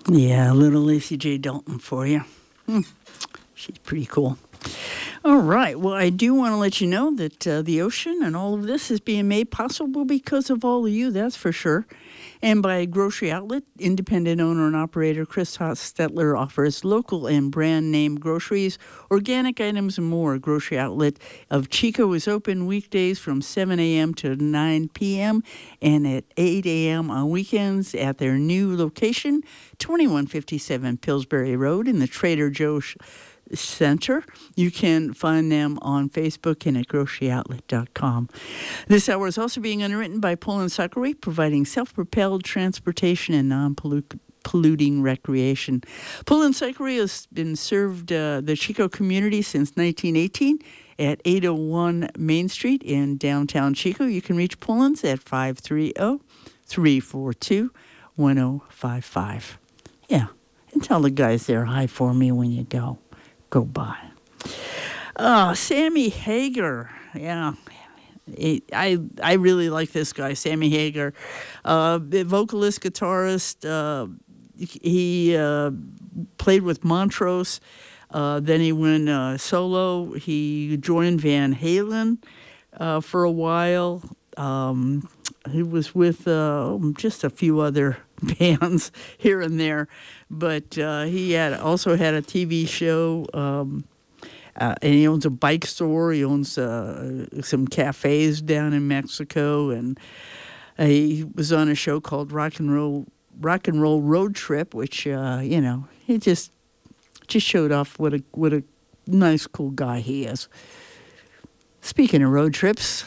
Yeah, little Lacey J. Dalton for you. She's pretty cool. All right. Well, I do want to let you know that the ocean and all of this is being made possible because of all of you, that's for sure. And by Grocery Outlet, independent owner and operator Chris Hostetler offers local and brand name groceries, organic items, and more. Grocery Outlet of Chico is open weekdays from 7 a.m. to 9 p.m. and at 8 a.m. on weekends at their new location, 2157 Pillsbury Road in the Trader Joe's Center. You can find them on Facebook and at groceryoutlet.com. This hour is also being underwritten by Poland Cyclery, providing self-propelled transportation and non-polluting recreation. Poland Cyclery has been served the Chico community since 1918 at 801 Main Street in downtown Chico. You can reach Poland's at 530-342-1055. Yeah, and tell the guys there hi for me when you go by. Sammy Hagar. Yeah. I really like this guy, Sammy Hagar. The vocalist, guitarist. He played with Montrose. Then he went solo. He joined Van Halen for a while. He was with just a few other bands here and there, but he also had a TV show, and he owns a bike store. He owns some cafes down in Mexico, and he was on a show called Rock and Roll Road Trip, which he just showed off what a nice, cool guy he is. Speaking of road trips,